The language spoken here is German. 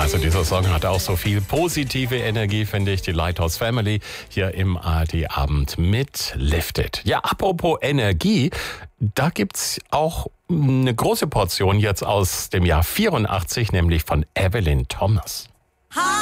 Also dieser Song hat auch so viel positive Energie, finde ich. Die Lighthouse Family hier im ARD-Abend mit Lifted. Ja, apropos Energie, da gibt's auch eine große Portion jetzt aus dem Jahr 84, nämlich von Evelyn Thomas.